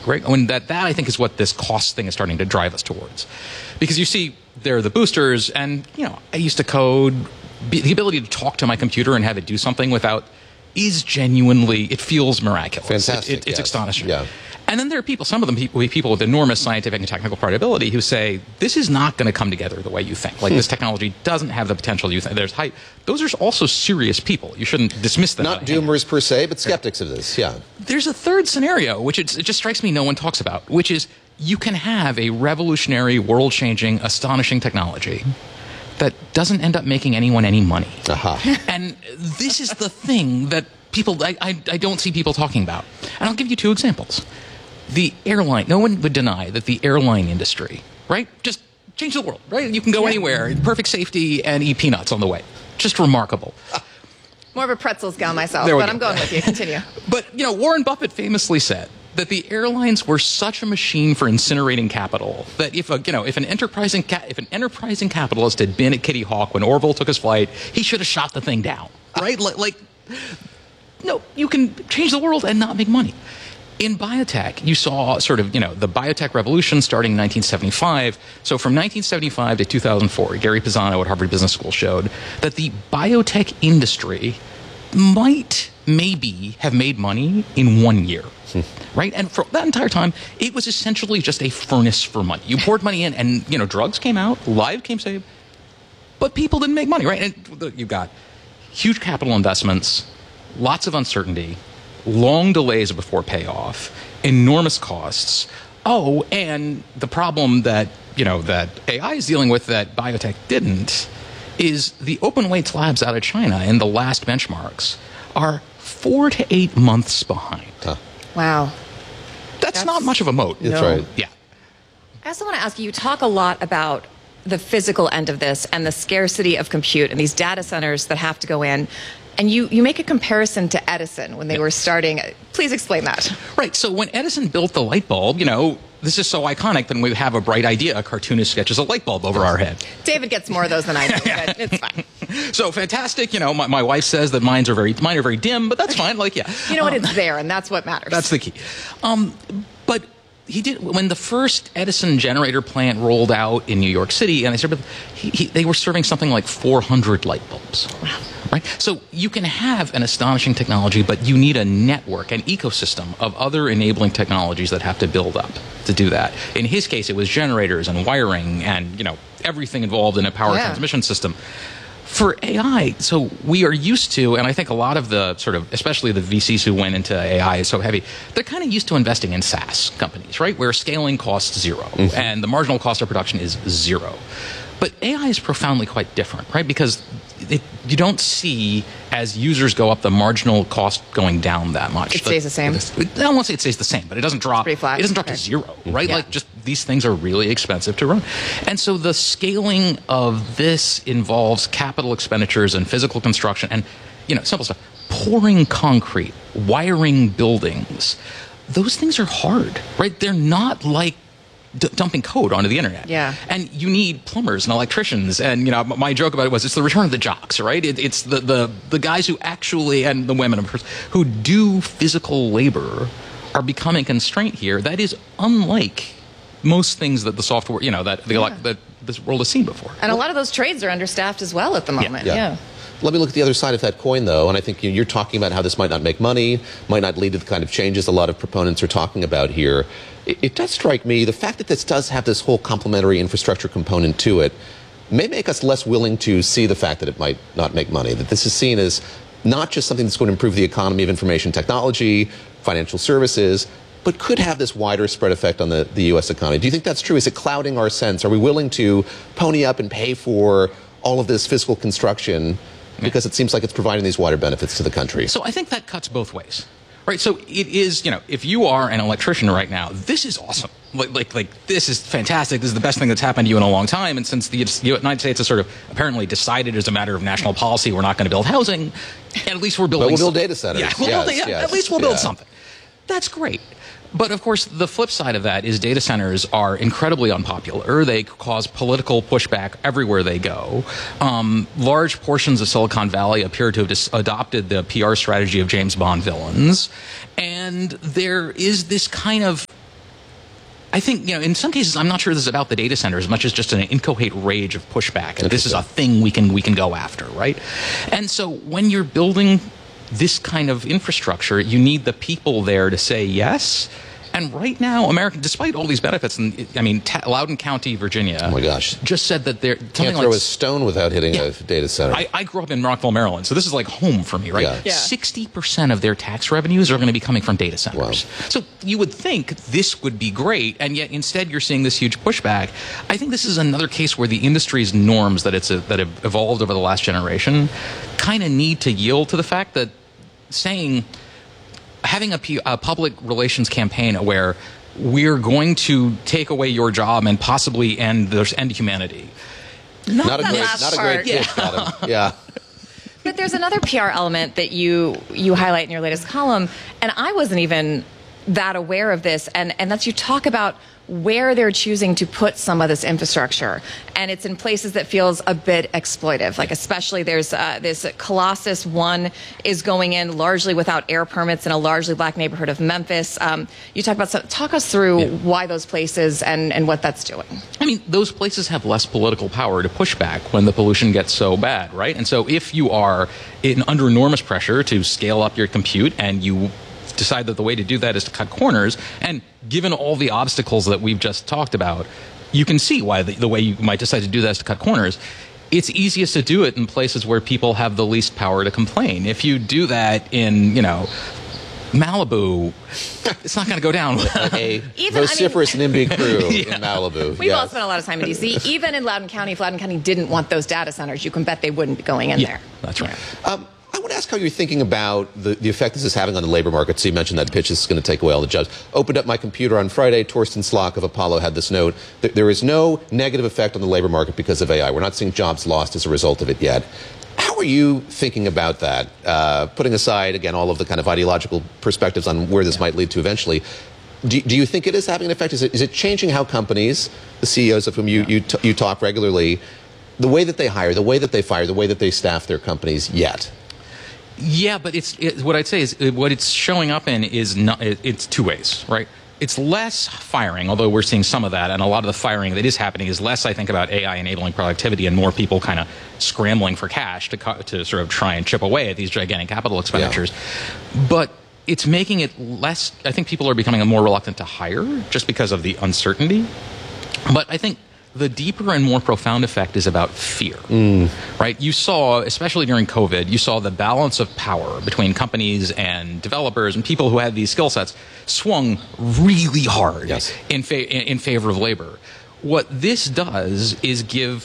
right? That I think is what this cost thing is starting to drive us towards. Because you see, there are the boosters, and, I used to code. The ability to talk to my computer and have it do something without is genuinely, it feels miraculous. Fantastic. It's astonishing. Yeah. And then there are people, some of them people with enormous scientific and technical credibility who say, this is not going to come together the way you think. Like, this technology doesn't have the potential you think. There's hype. Those are also serious people. You shouldn't dismiss them. Not doomers per se, but skeptics of this, yeah. There's a third scenario, which it just strikes me no one talks about, which is you can have a revolutionary, world-changing, astonishing technology that doesn't end up making anyone any money. And this is the thing that people, I don't see people talking about. And I'll give you two examples. The airline, no one would deny that the airline industry, right, just changed the world, right? You can go anywhere, perfect safety, and eat peanuts on the way. Just remarkable. More of a pretzels gal myself, but I'm going with you. Continue. But, Warren Buffett famously said that the airlines were such a machine for incinerating capital that if an enterprising capitalist had been at Kitty Hawk when Orville took his flight, he should have shot the thing down, right? No, you can change the world and not make money. In biotech, you saw sort of, the biotech revolution starting in 1975. So from 1975 to 2004, Gary Pisano at Harvard Business School showed that the biotech industry might maybe have made money in 1 year, right? And for that entire time, it was essentially just a furnace for money. You poured money in and, drugs came out, lives came saved, but people didn't make money, right? And you've got huge capital investments, lots of uncertainty, long delays before payoff, enormous costs. Oh, and the problem that, that AI is dealing with that biotech didn't is the open weights labs out of China in the last benchmarks are 4 to 8 months behind. Wow. That's not much of a moat. That's right. Yeah. I also want to ask you talk a lot about the physical end of this and the scarcity of compute and these data centers that have to go in. And you make a comparison to Edison when they were starting. Please explain that. Right. So when Edison built the light bulb, this is so iconic that when we have a bright idea, a cartoonist sketches a light bulb over our head. David gets more of those than I do, but it's fine. So fantastic. My wife says that mine are very dim, but that's fine. You know what? It's there, and that's what matters. That's the key. But he did when the first Edison generator plant rolled out in New York City, and they were serving something like 400 light bulbs. Wow. Right? So you can have an astonishing technology, but you need a network, an ecosystem of other enabling technologies that have to build up to do that. In his case, it was generators and wiring and, everything involved in a power transmission system. For AI, so we are used to, and I think a lot of the sort of, especially the VCs who went into AI is so heavy, they're kind of used to investing in SaaS companies, right? Where scaling costs zero and the marginal cost of production is zero. But AI is profoundly quite different, right? Because you don't see, as users go up, the marginal cost going down that much. It stays the same? I don't want to say it stays the same, but it doesn't drop. Pretty flat. It doesn't drop to zero, right? Yeah. Just these things are really expensive to run. And so the scaling of this involves capital expenditures and physical construction and, simple stuff. Pouring concrete, wiring buildings. Those things are hard, right? They're not like dumping code onto the internet. Yeah. And you need plumbers and electricians. And, my joke about it was it's the return of the jocks, right? It's the guys who actually, and the women, of course, who do physical labor are becoming a constraint here. That is unlike most things that the software, that this world has seen before. And a lot of those trades are understaffed as well at the moment. Yeah. Let me look at the other side of that coin, though, and I think you're talking about how this might not make money, might not lead to the kind of changes a lot of proponents are talking about here. It does strike me, the fact that this does have this whole complementary infrastructure component to it may make us less willing to see the fact that it might not make money, that this is seen as not just something that's going to improve the economy of information technology, financial services, but could have this wider spread effect on the U.S. economy. Do you think that's true? Is it clouding our sense? Are we willing to pony up and pay for all of this physical construction because it seems like it's providing these wider benefits to the country? So I think that cuts both ways. Right, so it is, if you are an electrician right now, this is awesome. Like this is fantastic. This is the best thing that's happened to you in a long time. And since the United States has sort of apparently decided as a matter of national policy we're not going to build housing, at least we're building. But we'll build data centers. Yeah, at least we'll build something. That's great. But of course, the flip side of that is data centers are incredibly unpopular. They cause political pushback everywhere they go. Large portions of Silicon Valley appear to have adopted the PR strategy of James Bond villains. And there is this kind of I think, in some cases, I'm not sure this is about the data center as much as just an inchoate rage of pushback. And this is a thing we can go after, right? And so when you're building this kind of infrastructure, you need the people there to say yes. And right now, America, despite all these benefits, and Loudoun County, Virginia, oh my gosh, just said that they're can't throw a stone without hitting a data center. I grew up in Rockville, Maryland, so this is like home for me, right? Yeah. 60% of their tax revenues are going to be coming from data centers. Wow. So you would think this would be great, and yet instead you're seeing this huge pushback. I think this is another case where the industry's norms that have evolved over the last generation kind of need to yield to the fact that having a public relations campaign where we're going to take away your job and possibly end humanity. Not a great pitch, Adam. Yeah. But there's another PR element that you highlight in your latest column, and I wasn't even that aware of this, and that's you talk about where they're choosing to put some of this infrastructure, and it's in places that feels a bit exploitive. Like especially there's this Colossus One is going in largely without air permits in a largely black neighborhood of Memphis. You talk us through why those places and what that's doing. Those places have less political power to push back when the pollution gets so bad, right? And so if you are under enormous pressure to scale up your compute and you decide that the way to do that is to cut corners, and given all the obstacles that we've just talked about, you can see why the way you might decide to do that is to cut corners. It's easiest to do it in places where people have the least power to complain. If you do that in, Malibu, it's not going to go down. A vociferous NIMBY crew in Malibu. We've all spent a lot of time in D.C. Even in Loudoun County, if Loudoun County didn't want those data centers, you can bet they wouldn't be going in there. That's right. I want to ask how you're thinking about the effect this is having on the labor market. So you mentioned that pitch is going to take away all the jobs. Opened up my computer on Friday. Torsten Slok of Apollo had this note. There is no negative effect on the labor market because of AI. We're not seeing jobs lost as a result of it yet. How are you thinking about that? Putting aside, again, all of the kind of ideological perspectives on where this might lead to eventually, do you think it is having an effect? Is it changing how companies, the CEOs of whom you talk regularly, the way that they hire, the way that they fire, the way that they staff their companies yet? Yeah, but what I'd say is what it's showing up in is it's two ways, right? It's less firing, although we're seeing some of that, and a lot of the firing that is happening is less, I think, about AI enabling productivity and more people kind of scrambling for cash to sort of try and chip away at these gigantic capital expenditures. Yeah. But it's making it less, I think people are becoming more reluctant to hire just because of the uncertainty. But I think the deeper and more profound effect is about fear, right? You saw, especially during COVID, you saw the balance of power between companies and developers and people who had these skill sets swung really hard in favor of labor. What this does is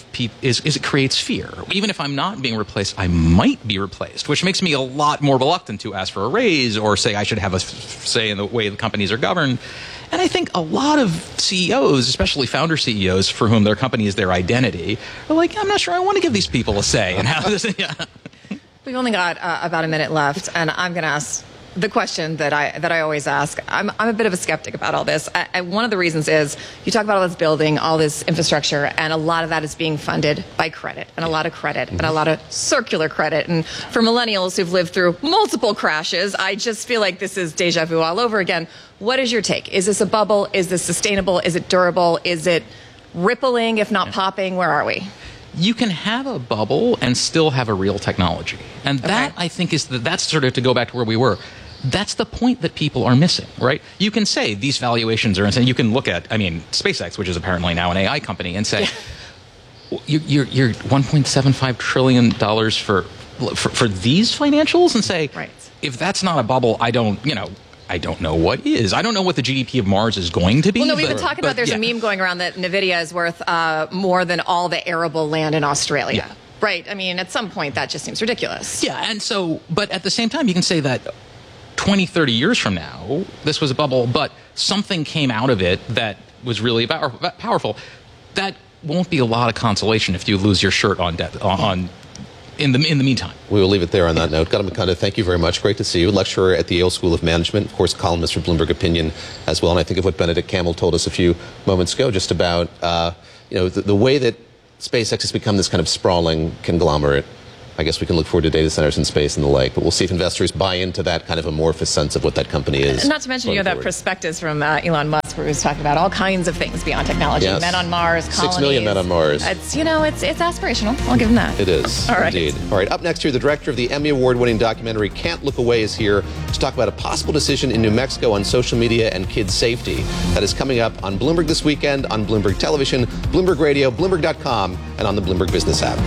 it creates fear. Even if I'm not being replaced, I might be replaced, which makes me a lot more reluctant to ask for a raise or say I should have a say in the way the companies are governed. And I think a lot of CEOs, especially founder CEOs, for whom their company is their identity, are like, I'm not sure I want to give these people a say in how this. Yeah. We've only got about a minute left, and I'm going to ask the question that I always ask. I'm a bit of a skeptic about all this. One of the reasons is you talk about all this building, all this infrastructure, and a lot of that is being funded by credit, and a lot of credit, and a lot of circular credit. And for millennials who've lived through multiple crashes, I just feel like this is deja vu all over again. What is your take? Is this a bubble? Is this sustainable? Is it durable? Is it rippling, if not popping? Where are we? You can have a bubble and still have a real technology. And that, I think, that's sort of to go back to where we were. That's the point that people are missing, right? You can say these valuations are insane. You can look at, SpaceX, which is apparently now an AI company, and say, you're $1.75 trillion for these financials, and say, if that's not a bubble, I don't know what is. I don't know what the GDP of Mars is going to be. Well, no, we've been talking about there's a meme going around that NVIDIA is worth more than all the arable land in Australia. Yeah. Right. At some point, that just seems ridiculous. Yeah, and so, but at the same time, you can say that 20, 30 years from now, this was a bubble, but something came out of it that was really powerful. That won't be a lot of consolation if you lose your shirt in the meantime. We will leave it there on that note. Gautam Mukunda, thank you very much. Great to see you. Lecturer at the Yale School of Management, of course, columnist for Bloomberg Opinion as well. And I think of what Benedict Campbell told us a few moments ago, just about the way that SpaceX has become this kind of sprawling conglomerate. I guess we can look forward to data centers in space and the like, but we'll see if investors buy into that kind of amorphous sense of what that company is. Not to mention, that prospectus from Elon Musk. stats where he was talking about all kinds of things beyond technology. Yes. Men on Mars, colonies. 6 million men on Mars. It's aspirational. I'll give him that. It is, all right. indeed. All right, up next here, the director of the Emmy Award-winning documentary Can't Look Away is here to talk about a possible decision in New Mexico on social media and kids' safety. That is coming up on Bloomberg this weekend, on Bloomberg Television, Bloomberg Radio, Bloomberg.com, and on the Bloomberg Business app.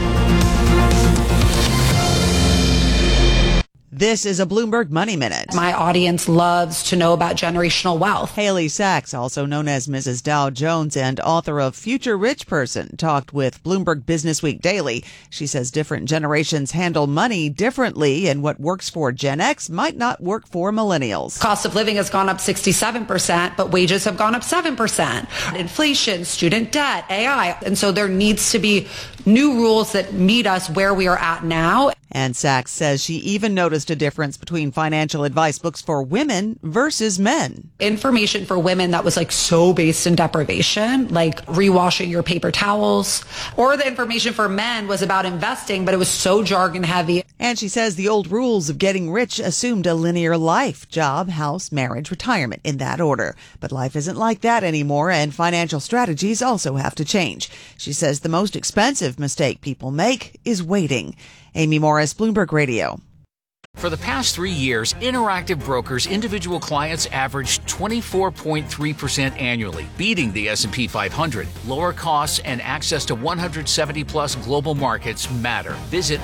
This is a Bloomberg Money Minute. My audience loves to know about generational wealth. Haley Sachs, also known as Mrs. Dow Jones and author of Future Rich Person, talked with Bloomberg Businessweek Daily. She says different generations handle money differently, and what works for Gen X might not work for millennials. Cost of living has gone up 67%, but wages have gone up 7%. Inflation, student debt, AI. And so there needs to be new rules that meet us where we are at now. And Sachs says she even noticed a difference between financial advice books for women versus men. Information for women that was like so based in deprivation, like rewashing your paper towels, or the information for men was about investing, but it was so jargon heavy. And she says the old rules of getting rich assumed a linear life: job, house, marriage, retirement, in that order. But life isn't like that anymore, and financial strategies also have to change. She says the most expensive mistake people make is waiting. Amy Morris, Bloomberg Radio. For the past 3 years, Interactive Brokers individual clients averaged 24.3% annually, beating the S&P 500. Lower costs and access to 170-plus global markets matter. Visit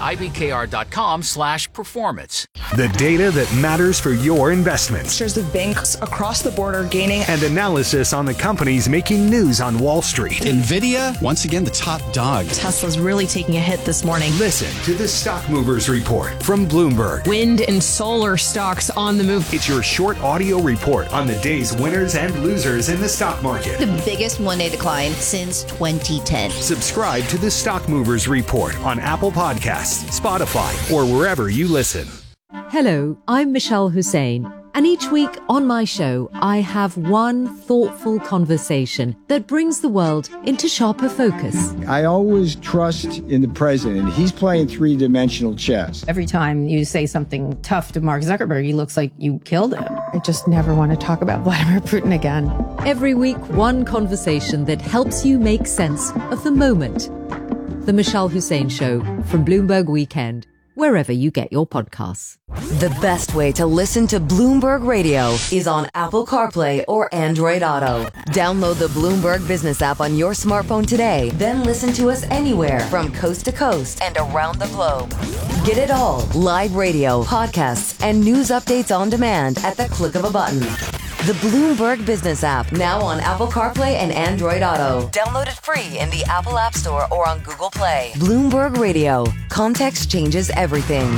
ibkr.com/performance. The data that matters for your investments. Shares of banks across the border gaining. And analysis on the companies making news on Wall Street. NVIDIA, once again, the top dog. Tesla's really taking a hit this morning. Listen to the Stock Movers Report from Bloomberg. Wind and solar stocks on the move. It's your short audio report on the day's winners and losers in the stock market. The biggest one-day decline since 2010. Subscribe to the Stock Movers Report on Apple Podcasts, Spotify, or wherever you listen. Hello, I'm Michelle Hussein, and each week on my show, I have one thoughtful conversation that brings the world into sharper focus. I always trust in the president. He's playing three-dimensional chess. Every time you say something tough to Mark Zuckerberg, he looks like you killed him. I just never want to talk about Vladimir Putin again. Every week, one conversation that helps you make sense of the moment. The Michelle Hussein Show from Bloomberg Weekend, wherever you get your podcasts. The best way to listen to Bloomberg Radio is on Apple CarPlay or Android Auto. Download the Bloomberg Business app on your smartphone today, then listen to us anywhere from coast to coast and around the globe. Get it all: live radio, podcasts, and news updates on demand at the click of a button. The Bloomberg Business app, now on Apple CarPlay and Android Auto. Download it free in the Apple App Store or on Google Play. Bloomberg Radio. Context changes everything.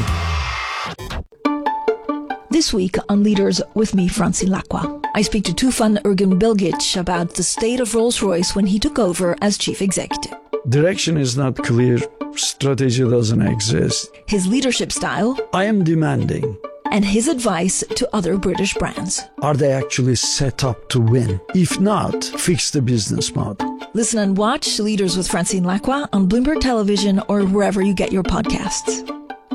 This week on Leaders with me, Francine Lacqua, I speak to Tufan Ergin-Bilgic about the state of Rolls-Royce when he took over as chief executive. Direction is not clear. Strategy doesn't exist. His leadership style. I am demanding. And his advice to other British brands. Are they actually set up to win? If not, fix the business model. Listen and watch Leaders with Francine Lacqua on Bloomberg Television or wherever you get your podcasts.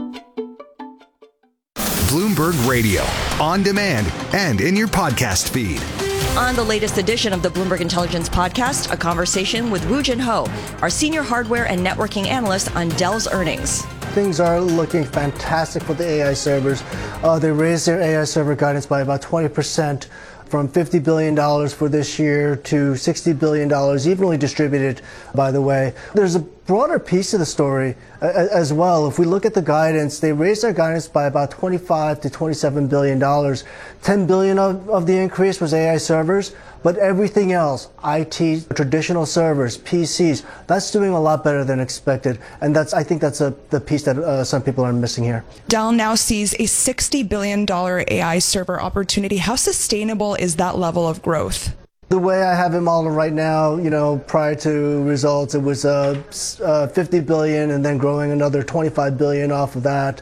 Bloomberg Radio, on demand and in your podcast feed. On the latest edition of the Bloomberg Intelligence Podcast, a conversation with Woo Jin Ho, our senior hardware and networking analyst on Dell's earnings. Things are looking fantastic for the AI servers. They raised their AI server guidance by about 20%, from $50 billion for this year to $60 billion, evenly distributed, by the way. There's a broader piece of the story as well. If we look at the guidance, they raised their guidance by about $25 to $27 billion. $10 billion of the increase was AI servers, but everything else, IT, traditional servers, PCs, that's doing a lot better than expected. And I think that's the piece that some people are missing here. Dell now sees a $60 billion AI server opportunity. How sustainable is that level of growth? The way I have it modeled right now, prior to results, it was 50 billion and then growing another 25 billion off of that.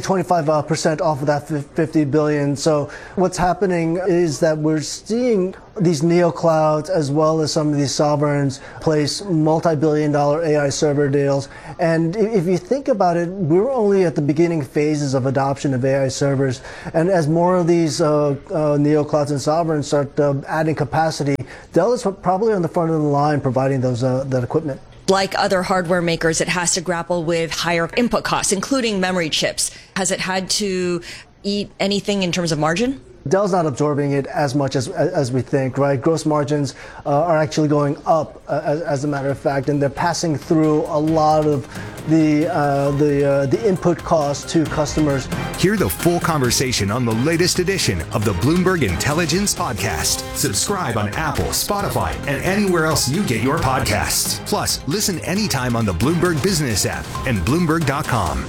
25% off of that 50 billion. So what's happening is that we're seeing these neoclouds as well as some of these sovereigns place multi-billion-dollar AI server deals. And if you think about it, we're only at the beginning phases of adoption of AI servers. And as more of these neoclouds and sovereigns start adding capacity, Dell is probably on the front of the line providing that equipment. Like other hardware makers, it has to grapple with higher input costs, including memory chips. Has it had to eat anything in terms of margin? Dell's not absorbing it as much as we think, right? Gross margins are actually going up, as a matter of fact, and they're passing through a lot of the input costs to customers. Hear the full conversation on the latest edition of the Bloomberg Intelligence Podcast. Subscribe on Apple, Spotify, and anywhere else you get your podcasts. Plus, listen anytime on the Bloomberg Business app and Bloomberg.com.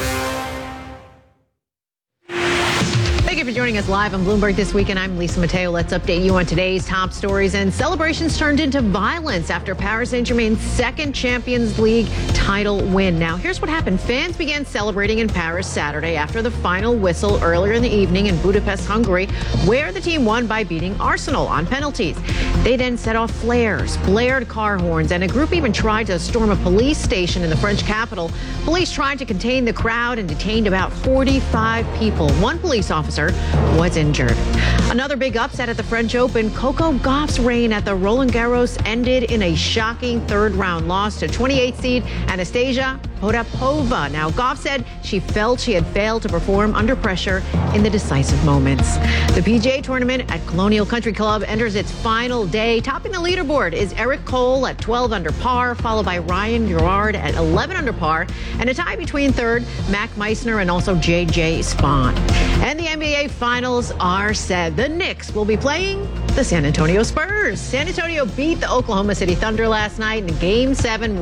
Thank you for joining us live on Bloomberg This Weekend. I'm Lisa Mateo. Let's update you on today's top stories. And celebrations turned into violence after Paris Saint-Germain's second Champions League title win. Now, here's what happened. Fans began celebrating in Paris Saturday after the final whistle earlier in the evening in Budapest, Hungary, where the team won by beating Arsenal on penalties. They then set off flares, blared car horns, and a group even tried to storm a police station in the French capital. Police tried to contain the crowd and detained about 45 people. One police officer was injured. Another big upset at the French Open. Coco Gauff's reign at the Roland Garros ended in a shocking third-round loss to 28th seed Anastasia Potapova. Now, Gauff said she felt she had failed to perform under pressure in the decisive moments. The PGA Tournament at Colonial Country Club enters its final day. Topping the leaderboard is Eric Cole at 12 under par, followed by Ryan Gerard at 11 under par, and a tie between third, Mac Meissner, and also J.J. Spahn. And the NBA Finals are set. The Knicks will be playing the San Antonio Spurs. San Antonio beat the Oklahoma City Thunder last night in Game 7,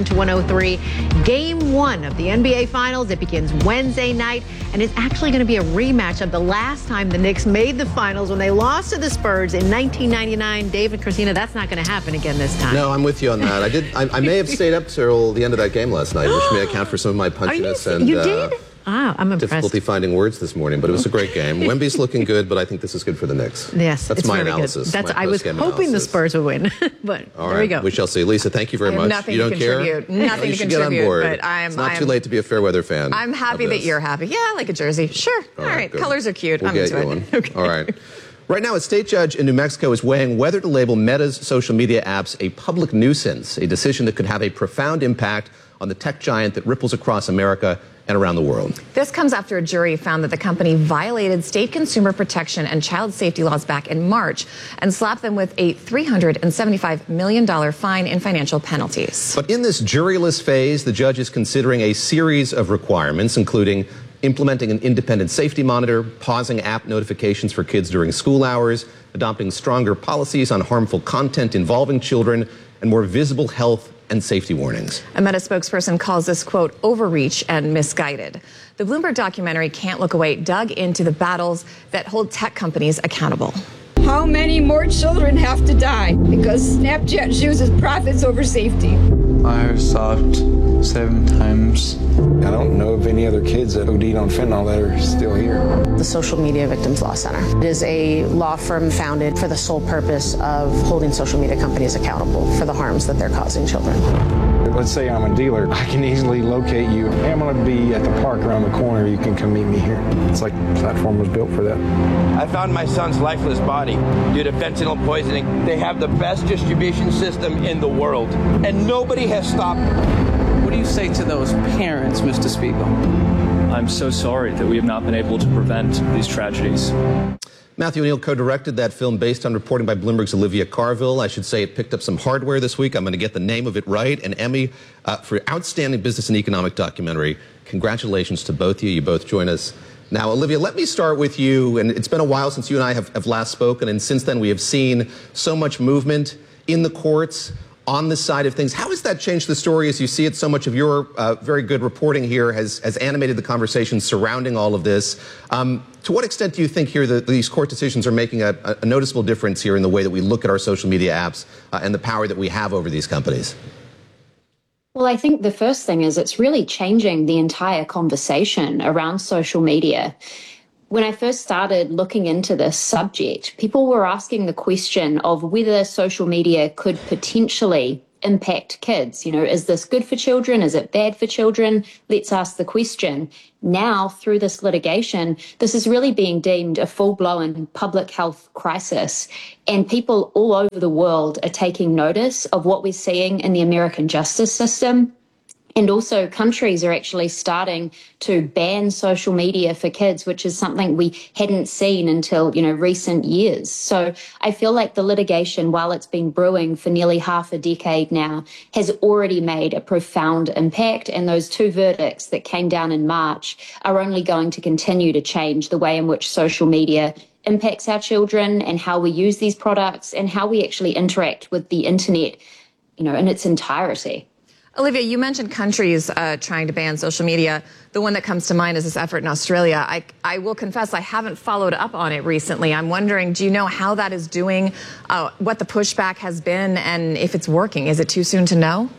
111-103. Game 1 of the NBA Finals. It begins Wednesday night, and it's actually going to be a rematch of the last time the Knicks made the Finals when they lost to the Spurs in 1999. Dave and Christina, that's not going to happen again this time. No, I'm with you on that. I may have stayed up till the end of that game last night, which may account for some of my punchiness you did? Wow, I'm impressed. Difficulty finding words this morning, but it was a great game. Wemby's looking good, but I think this is good for the Knicks. Yes, that's it's my really analysis. Good. I was hoping the Spurs would win, but all there right, we go. We shall see. Lisa, thank you very much. Nothing you don't to contribute. care? Nothing you to should contribute. Get on board. But it's not too late to be a fair weather fan. I'm happy that you're happy. Yeah, I like a jersey. Sure. All right. Good. Colors are cute. We'll I'm get into you it. one. Okay. All right. Right now, a state judge in New Mexico is weighing whether to label Meta's social media apps a public nuisance, a decision that could have a profound impact on the tech giant that ripples across America and around the world. This comes after a jury found that the company violated state consumer protection and child safety laws back in March and slapped them with a $375 million fine and financial penalties. But in this juryless phase, the judge is considering a series of requirements, including implementing an independent safety monitor, pausing app notifications for kids during school hours, adopting stronger policies on harmful content involving children, and more visible health and safety warnings. A Meta spokesperson calls this, quote, overreach and misguided. The Bloomberg documentary Can't Look Away dug into the battles that hold tech companies accountable. How many more children have to die because Snapchat chooses profits over safety? I was stopped 7 times. I don't know of any other kids that OD'd on fentanyl that are still here. The Social Media Victims Law Center. It is a law firm founded for the sole purpose of holding social media companies accountable for the harms that they're causing children. Let's say I'm a dealer. I can easily locate you. Hey, I'm going to be at the park around the corner. You can come meet me here. It's like the platform was built for that. I found my son's lifeless body due to fentanyl poisoning. They have the best distribution system in the world, and nobody has stopped them. What do you say to those parents, Mr. Spiegel? I'm so sorry that we have not been able to prevent these tragedies. Matthew O'Neill co-directed that film based on reporting by Bloomberg's Olivia Carville. I should say it picked up some hardware this week. I'm going to get the name of it right. An Emmy for Outstanding Business and Economic Documentary. Congratulations to both of you. You both join us. Now, Olivia, let me start with you. And it's been a while since you and I have last spoken. And since then, we have seen so much movement in the courts on this side of things. How has that changed the story as you see it? So much of your very good reporting here has animated the conversation surrounding all of this. To what extent do you think here that these court decisions are making a noticeable difference here in the way that we look at our social media apps and the power that we have over these companies? Well, I think the first thing is it's really changing the entire conversation around social media. when I first started looking into this subject, people were asking the question of whether social media could potentially impact kids. You know, is this good for children? Is it bad for children? Let's ask the question. Now, through this litigation, this is really being deemed a full-blown public health crisis. And people all over the world are taking notice of what we're seeing in the American justice system. And also countries are actually starting to ban social media for kids, which is something we hadn't seen until, recent years. So I feel like the litigation, while it's been brewing for nearly half a decade now, has already made a profound impact. And those two verdicts that came down in March are only going to continue to change the way in which social media impacts our children and how we use these products and how we actually interact with the internet, in its entirety. Olivia, you mentioned countries trying to ban social media. The one that comes to mind is this effort in Australia. I will confess I haven't followed up on it recently. I'm wondering, do you know how that is doing, what the pushback has been, and if it's working? Is it too soon to know?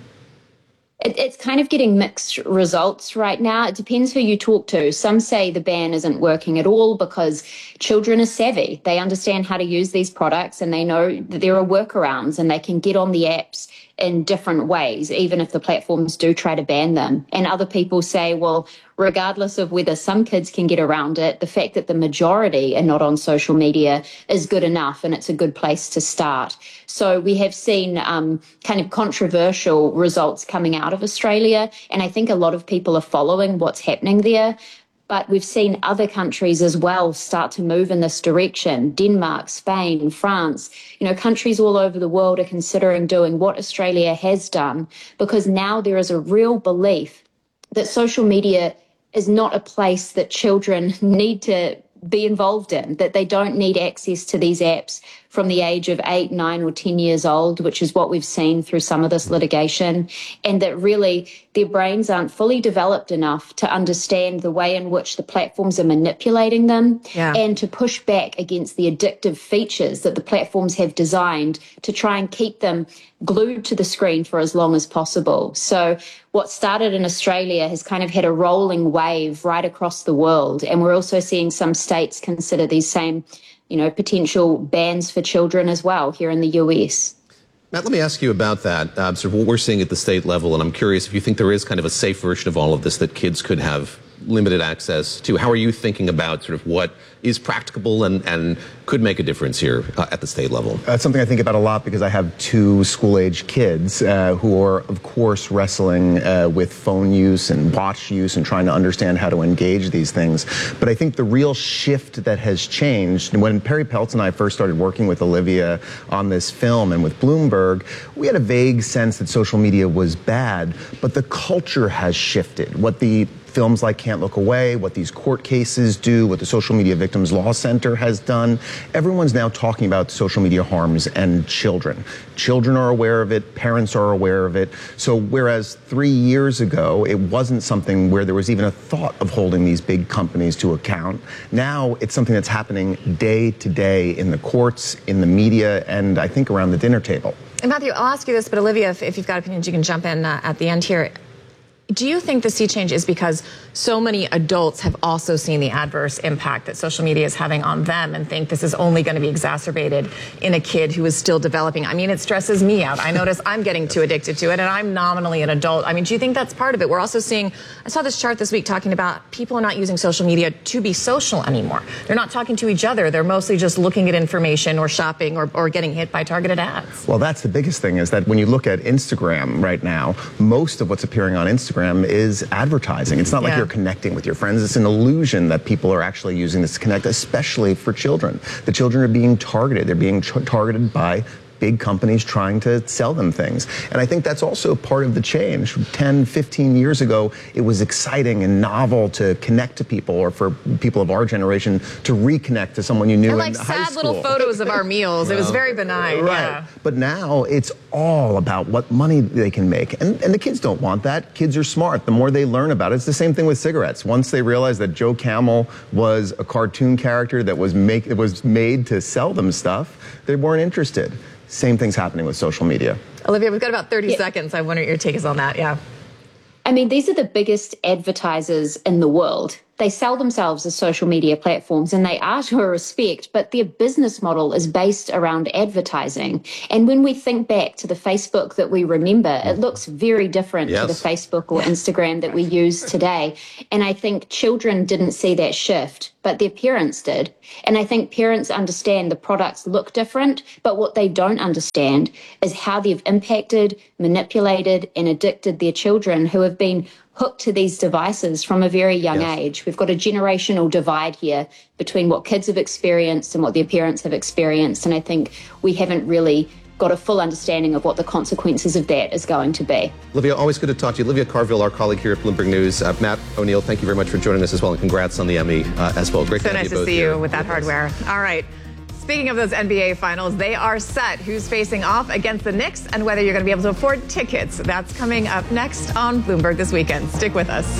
It's kind of getting mixed results right now. It depends who you talk to. Some say the ban isn't working at all because children are savvy. They understand how to use these products and they know that there are workarounds and they can get on the apps in different ways, even if the platforms do try to ban them. And other people say, well, regardless of whether some kids can get around it, the fact that the majority are not on social media is good enough, and it's a good place to start. So we have seen kind of controversial results coming out of Australia, and I think a lot of people are following what's happening there. But we've seen other countries as well start to move in this direction. Denmark, Spain, France, countries all over the world are considering doing what Australia has done, because now there is a real belief that social media is not a place that children need to be involved in, that they don't need access to these apps from the age of 8, 9 or 10 years old, which is what we've seen through some of this litigation, and that really their brains aren't fully developed enough to understand the way in which the platforms are manipulating them and to push back against the addictive features that the platforms have designed to try and keep them glued to the screen for as long as possible. So what started in Australia has kind of had a rolling wave right across the world. And we're also seeing some states consider these same potential bans for children as well here in the US. Matt, let me ask you about that, sort of what we're seeing at the state level. And I'm curious if you think there is kind of a safe version of all of this that kids could have limited access to. How are you thinking about sort of what is practicable and could make a difference here at the state level? That's something I think about a lot because I have 2 school-age kids who are, of course, wrestling with phone use and watch use and trying to understand how to engage these things. But I think the real shift that has changed, when Perry Peltz and I first started working with Olivia on this film and with Bloomberg, we had a vague sense that social media was bad, but the culture has shifted. What the films like Can't Look Away, what these court cases do, what the Social Media Victims Law Center has done. Everyone's now talking about social media harms and children. Children are aware of it, parents are aware of it. So whereas 3 years ago, it wasn't something where there was even a thought of holding these big companies to account, now it's something that's happening day to day in the courts, in the media, and I think around the dinner table. And Matthew, I'll ask you this, but Olivia, if you've got opinions, you can jump in at the end here. Do you think the sea change is because so many adults have also seen the adverse impact that social media is having on them and think this is only going to be exacerbated in a kid who is still developing? I mean, it stresses me out. I notice I'm getting too addicted to it, and I'm nominally an adult. I mean, do you think that's part of it? We're also seeing, I saw this chart this week talking about people are not using social media to be social anymore. They're not talking to each other. They're mostly just looking at information or shopping or getting hit by targeted ads. Well, that's the biggest thing, is that when you look at Instagram right now, most of what's appearing on Instagram is advertising. It's not like you're connecting with your friends. It's an illusion that people are actually using this to connect, especially for children. The children are being targeted. They're being targeted by big companies trying to sell them things. And I think that's also part of the change. 10, 15 years ago, it was exciting and novel to connect to people, or for people of our generation to reconnect to someone you knew in high school. Sad little photos of our meals. It was very benign. Right. Yeah. But now it's all about what money they can make. And the kids don't want that. Kids are smart. The more they learn about it, it's the same thing with cigarettes. Once they realize that Joe Camel was a cartoon character that was made to sell them stuff, they weren't interested. Same thing's happening with social media. Olivia, we've got about 30 seconds. I wonder what your take is on that. Yeah. I mean, these are the biggest advertisers in the world. they sell themselves as social media platforms, and they are to a respect, but their business model is based around advertising. And when we think back to the Facebook that we remember, it looks very different to the Facebook or Instagram that we use today. And I think children didn't see that shift, but their parents did. And I think parents understand the products look different, but what they don't understand is how they've impacted, manipulated, and addicted their children who have been hooked to these devices from a very young age. We've got a generational divide here between what kids have experienced and what their parents have experienced. And I think we haven't really got a full understanding of what the consequences of that is going to be. Olivia, always good to talk to you. Olivia Carville, our colleague here at Bloomberg News. Matt O'Neill, thank you very much for joining us as well, and congrats on the Emmy as well. Great so to have nice you both to see here you with that hardware. All right. Speaking of those NBA finals, they are set. Who's facing off against the Knicks and whether you're going to be able to afford tickets. That's coming up next on Bloomberg This Weekend. Stick with us.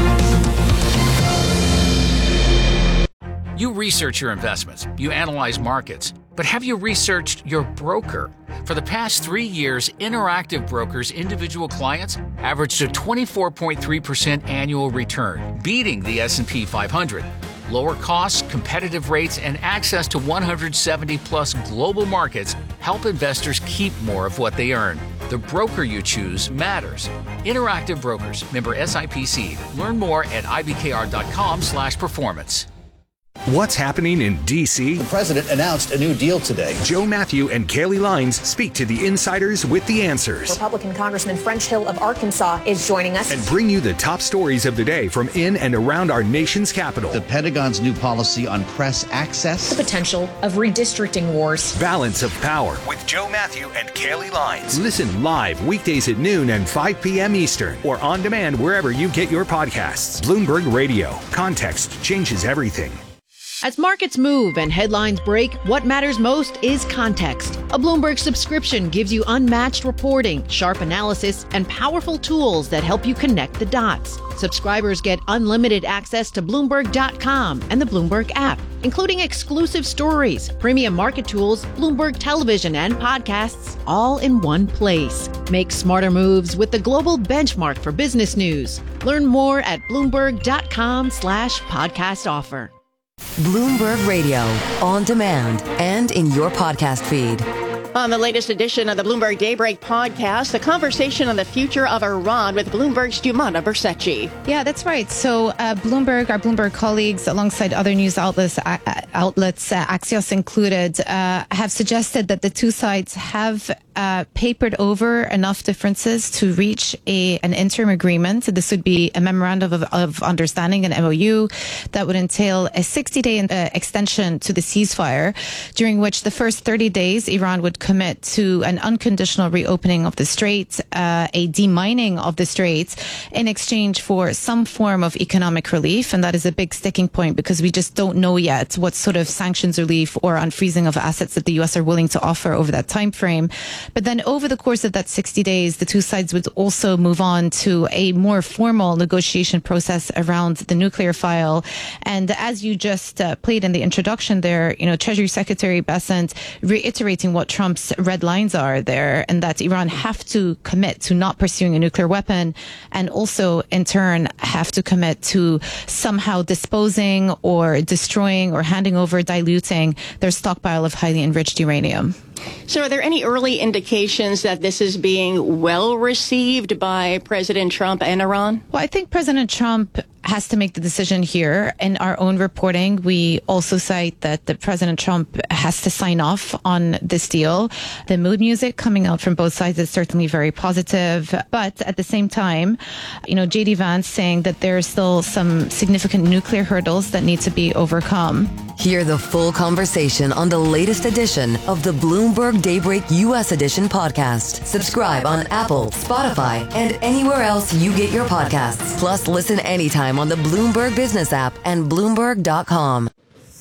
You research your investments, you analyze markets, but have you researched your broker? For the past 3 years, Interactive Brokers' individual clients averaged a 24.3% annual return, beating the S&P 500. Lower costs, competitive rates, and access to 170-plus global markets help investors keep more of what they earn. The broker you choose matters. Interactive Brokers, member SIPC. Learn more at ibkr.com/performance. What's happening in D.C.? The president announced a new deal today. Joe Matthew and Kaylee Lines speak to the insiders with the answers. Republican Congressman French Hill of Arkansas is joining us. And bring you the top stories of the day from in and around our nation's capital. The Pentagon's new policy on press access. The potential of redistricting wars. Balance of Power with Joe Matthew and Kaylee Lines. Listen live weekdays at noon and 5 p.m. Eastern or on demand wherever you get your podcasts. Bloomberg Radio. Context changes everything. As markets move and headlines break, what matters most is context. A Bloomberg subscription gives you unmatched reporting, sharp analysis, and powerful tools that help you connect the dots. Subscribers get unlimited access to Bloomberg.com and the Bloomberg app, including exclusive stories, premium market tools, Bloomberg television, and podcasts, all in one place. Make smarter moves with the global benchmark for business news. Learn more at Bloomberg.com/podcast offer. Bloomberg Radio, on demand and in your podcast feed. On the latest edition of the Bloomberg Daybreak podcast, a conversation on the future of Iran with Bloomberg's Jumana Bersecci. Yeah, that's right. So our Bloomberg colleagues, alongside other news outlets, Axios included, have suggested that the two sides have papered over enough differences to reach an interim agreement. This would be a memorandum of understanding, an MOU, that would entail a 60-day extension to the ceasefire, during which the first 30 days Iran would commit to an unconditional reopening of the Strait, a demining of the Strait, in exchange for some form of economic relief. And that is a big sticking point because we just don't know yet what sort of sanctions relief or unfreezing of assets that the U.S. are willing to offer over that time frame. But then over the course of that 60 days, the two sides would also move on to a more formal negotiation process around the nuclear file. And as you just played in the introduction there, Treasury Secretary Bessent reiterating what Trump's red lines are there, and that Iran have to commit to not pursuing a nuclear weapon, and also in turn have to commit to somehow disposing or destroying or handing over, diluting their stockpile of highly enriched uranium. So are there any early indications that this is being well received by President Trump and Iran? Well, I think President Trump has to make the decision here. In our own reporting, we also cite that the President Trump has to sign off on this deal. The mood music coming out from both sides is certainly very positive. But at the same time, J.D. Vance saying that there are still some significant nuclear hurdles that need to be overcome. Hear the full conversation on the latest edition of the Bloomberg Daybreak U.S. Edition podcast. Subscribe on Apple, Spotify, and anywhere else you get your podcasts. Plus, listen anytime on the Bloomberg Business app and Bloomberg.com.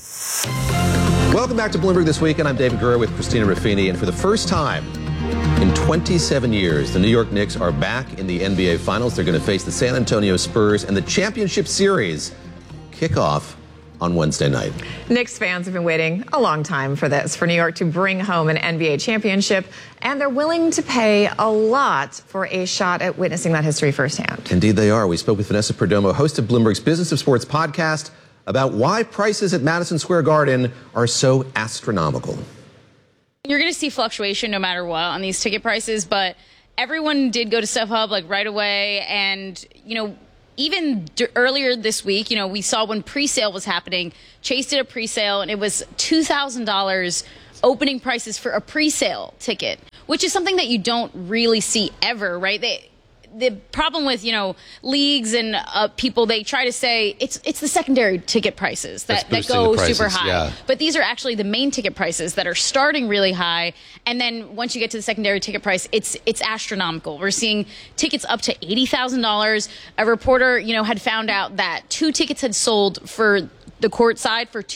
Welcome back to Bloomberg This Week, and I'm David Gura with Christina Ruffini. And for the first time in 27 years, the New York Knicks are back in the NBA Finals. They're going to face the San Antonio Spurs, and the championship series kick off on Wednesday night. Knicks fans have been waiting a long time for this, for New York to bring home an NBA championship, and they're willing to pay a lot for a shot at witnessing that history firsthand. Indeed they are. We spoke with Vanessa Perdomo, host of Bloomberg's Business of Sports podcast, about why prices at Madison Square Garden are so astronomical. You're going to see fluctuation no matter what on these ticket prices, but everyone did go to StubHub like right away. And, even earlier this week, we saw when pre-sale was happening, Chase did a pre-sale and it was $2,000 opening prices for a pre-sale ticket, which is something that you don't really see ever, right? The problem with, leagues and people, they try to say it's the secondary ticket prices that go super high. Yeah. But these are actually the main ticket prices that are starting really high. And then once you get to the secondary ticket price, it's astronomical. We're seeing tickets up to $80,000. A reporter, had found out that 2 tickets had sold for the court side for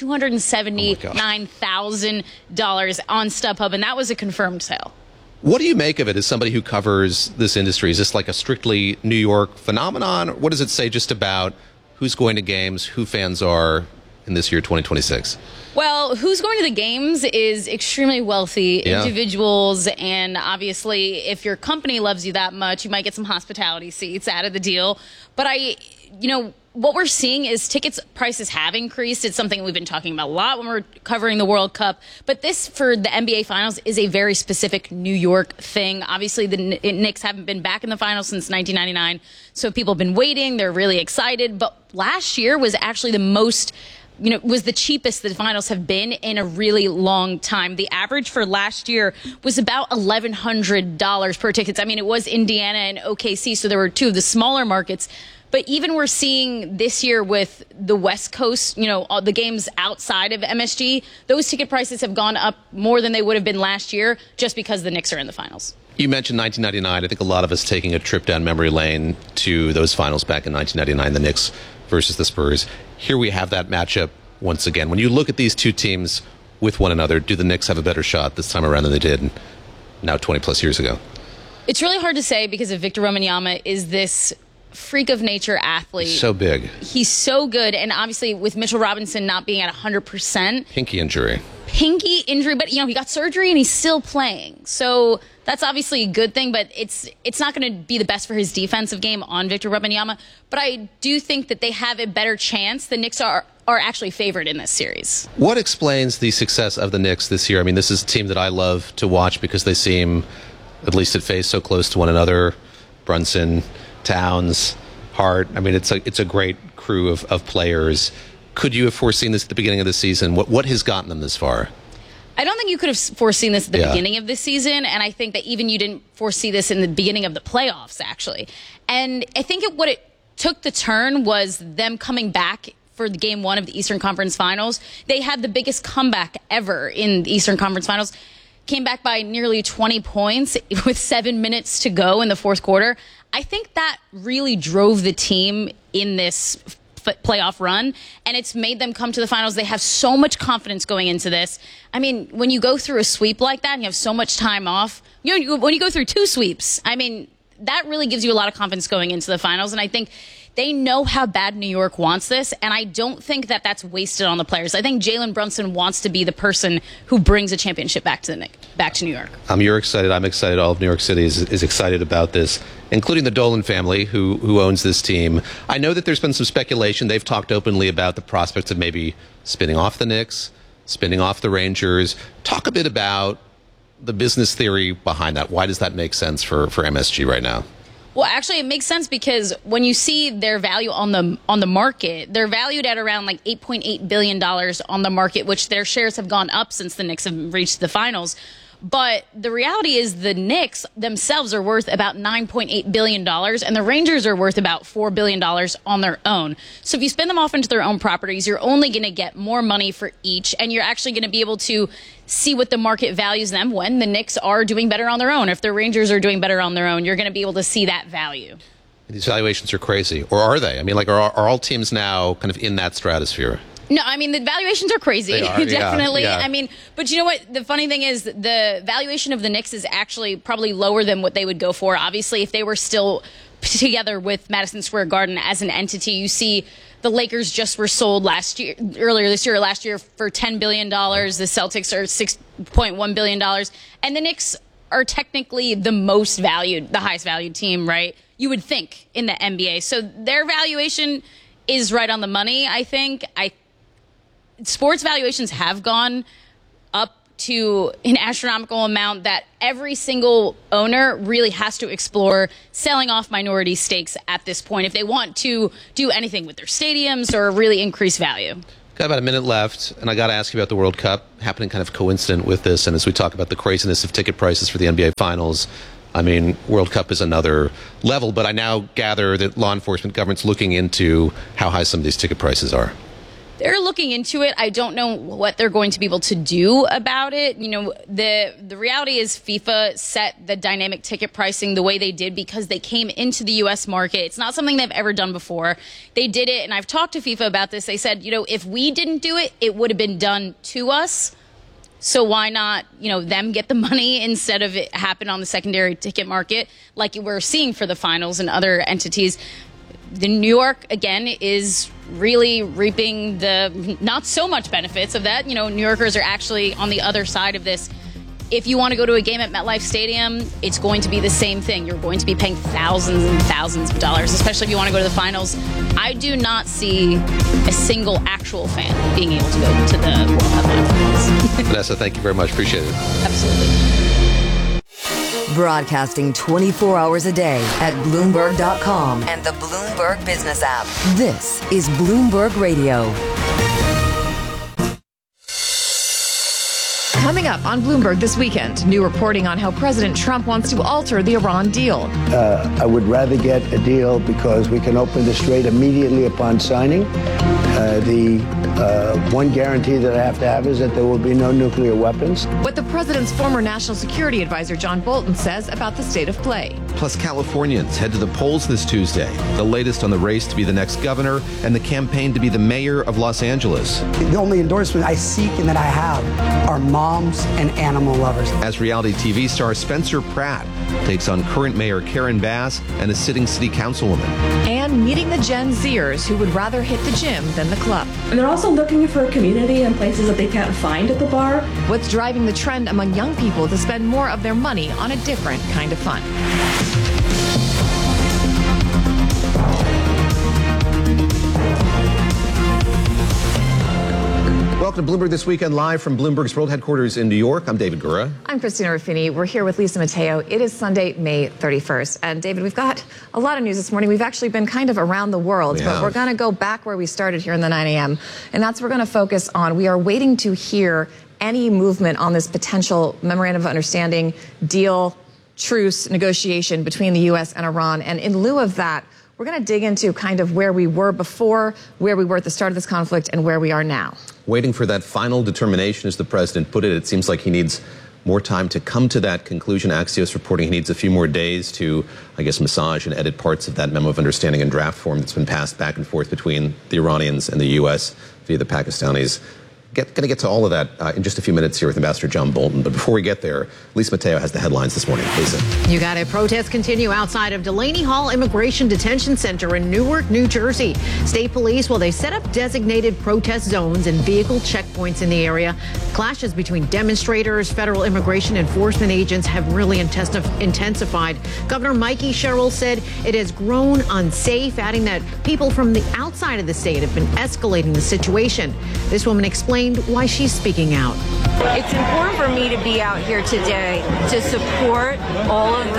$279,000 on StubHub. And that was a confirmed sale. What do you make of it as somebody who covers this industry? Is this like a strictly New York phenomenon? What does it say just about who's going to games, who fans are in this year, 2026? Well, who's going to the games is extremely wealthy individuals. And obviously, if your company loves you that much, you might get some hospitality seats out of the deal. But what we're seeing is tickets prices have increased. It's something we've been talking about a lot when we're covering the World Cup. But this, for the NBA Finals, is a very specific New York thing. Obviously, the Knicks haven't been back in the finals since 1999. So people have been waiting. They're really excited. But last year was actually the most, was the cheapest the finals have been in a really long time. The average for last year was about $1,100 per ticket. I mean, it was Indiana and OKC, so there were 2 of the smaller markets. But even we're seeing this year with the West Coast, the games outside of MSG, those ticket prices have gone up more than they would have been last year just because the Knicks are in the finals. You mentioned 1999. I think a lot of us taking a trip down memory lane to those finals back in 1999, the Knicks versus the Spurs. Here we have that matchup once again. When you look at these two teams with one another, do the Knicks have a better shot this time around than they did now 20 plus years ago? It's really hard to say because of Victor Wembanyama is this freak of nature athlete. He's so big. He's so good. And obviously with Mitchell Robinson not being at 100%. Pinky injury, but he got surgery and he's still playing. So that's obviously a good thing, but it's not going to be the best for his defensive game on Victor Wembanyama. But I do think that they have a better chance. The Knicks are actually favored in this series. What explains the success of the Knicks this year? I mean, this is a team that I love to watch because they seem, at least at face, so close to one another. Brunson, Towns, Hart. I mean, it's a great crew of players. Could you have foreseen this at the beginning of the season? What has gotten them this far? I don't think you could have foreseen this at the beginning of the season, and I think that even you didn't foresee this in the beginning of the playoffs, actually. And I think what it took the turn was them coming back for the game 1 of the Eastern Conference Finals. They had the biggest comeback ever in the Eastern Conference Finals. Came back by nearly 20 points with 7 minutes to go in the fourth quarter. I think that really drove the team in this playoff run, and it's made them come to the finals. They have so much confidence going into this. I mean, when you go through a sweep like that and you have so much time off, when you go through 2 sweeps, I mean, that really gives you a lot of confidence going into the finals. And I think they know how bad New York wants this, and I don't think that that's wasted on the players. I think Jalen Brunson wants to be the person who brings a championship back to New York. You're excited. I'm excited. All of New York City is excited about this, including the Dolan family, who owns this team. I know that there's been some speculation. They've talked openly about the prospects of maybe spinning off the Knicks, spinning off the Rangers. Talk a bit about the business theory behind that. Why does that make sense for MSG right now? Well, actually, it makes sense because when you see their value on the market, they're valued at around like $8.8 billion on the market, which their shares have gone up since the Knicks have reached the finals. But the reality is the Knicks themselves are worth about $9.8 billion, and the Rangers are worth about $4 billion on their own. So if you spin them off into their own properties, you're only going to get more money for each, and you're actually going to be able to see what the market values them when the Knicks are doing better on their own. If the Rangers are doing better on their own, you're going to be able to see that value. These valuations are crazy. Or are they? I mean, are all teams now kind of in that stratosphere? No, I mean, the valuations are crazy. They are, definitely. Yeah. I mean, but you know what? The funny thing is the valuation of the Knicks is actually probably lower than what they would go for. Obviously, if they were still together with Madison Square Garden as an entity. You see the Lakers just were sold last year for $10 billion. The Celtics are $6.1 billion. And the Knicks are technically the highest valued team, right? You would think in the NBA. So their valuation is right on the money, I think. Sports valuations have gone up to an astronomical amount that every single owner really has to explore selling off minority stakes at this point if they want to do anything with their stadiums or really increase value. Got about a minute left, and I got to ask you about the World Cup happening kind of coincident with this. And as we talk about the craziness of ticket prices for the NBA Finals, I mean, World Cup is another level, but I now gather that law enforcement government's looking into how high some of these ticket prices are. They're looking into it. I don't know what they're going to be able to do about it. You know, the reality is FIFA set the dynamic ticket pricing the way they did because they came into the U.S. market. It's not something they've ever done before. They did it, and I've talked to FIFA about this. They said, you know, if we didn't do it, it would have been done to us. So why not, you know, them get the money instead of it happen on the secondary ticket market like we're seeing for the finals and other entities. The New York, again, is really reaping the not so much benefits of that. You know, New Yorkers are actually on the other side of this. If you want to go to a game at MetLife Stadium, it's going to be the same thing. You're going to be paying thousands and thousands of dollars, especially if you want to go to the finals. I do not see a single actual fan being able to go to the World Cup finals. Vanessa, thank you very much. Appreciate it. Absolutely. Broadcasting 24 hours a day at Bloomberg.com and the Bloomberg Business app. This is Bloomberg Radio. Coming up on Bloomberg this weekend, new reporting on how President Trump wants to alter the Iran deal. I would rather get a deal because we can open the strait immediately upon signing. The one guarantee that I have to have is that there will be no nuclear weapons. What the president's former national security advisor John Bolton says about the state of play. Plus, Californians head to the polls this Tuesday. The latest on the race to be the next governor and the campaign to be the mayor of Los Angeles. The only endorsement I seek and that I have are moms and animal lovers. As reality TV star Spencer Pratt takes on current mayor Karen Bass and a sitting city councilwoman. And meeting the Gen Zers who would rather hit the gym than the club. And they're also looking for a community in places that they can't find at the bar. What's driving the trend among young people to spend more of their money on a different kind of fun? Welcome to Bloomberg This Weekend, live from Bloomberg's world headquarters in New York. I'm David Gura. I'm Christina Ruffini. We're here with Lisa Mateo. It is Sunday, May 31st. And David, we've got a lot of news this morning. We've actually been kind of around the world, but we're going to go back where we started here in the 9 a.m. And that's what we're going to focus on. We are waiting to hear any movement on this potential memorandum of understanding, deal, truce, negotiation between the U.S. and Iran. And in lieu of that, we're going to dig into kind of where we were before, where we were at the start of this conflict, and where we are now. Waiting for that final determination, as the president put it. It seems like he needs more time to come to that conclusion. Axios reporting he needs a few more days to, I guess, massage and edit parts of that memo of understanding in draft form that's been passed back and forth between the Iranians and the U.S. via the Pakistanis. Going to get to all of that in just a few minutes here with Ambassador John Bolton. But before we get there, Lisa Mateo has the headlines this morning. Lisa. You got it. Protests continue outside of Delaney Hall Immigration Detention Center in Newark, New Jersey. State police, they set up designated protest zones and vehicle checkpoints in the area. Clashes between demonstrators, federal immigration enforcement agents have really intensified. Governor Mikey Sherrill said it has grown unsafe, adding that people from the outside of the state have been escalating the situation. This woman explained why she's speaking out. It's important for me to be out here today to support all of